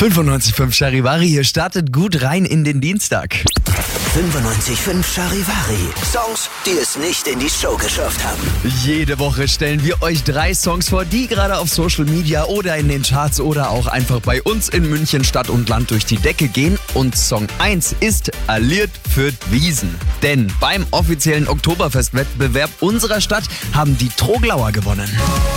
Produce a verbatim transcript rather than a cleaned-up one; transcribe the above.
fünfundneunzig Komma fünf Charivari, hier startet gut rein in den Dienstag. fünfundneunzig Komma fünf Charivari. Songs, die es nicht in die Show geschafft haben. Jede Woche stellen wir euch drei Songs vor, die gerade auf Social Media oder in den Charts oder auch einfach bei uns in München Stadt und Land durch die Decke gehen. Und Song eins ist Alliert für Wiesen. Denn beim offiziellen Oktoberfestwettbewerb unserer Stadt haben die Troglauer gewonnen.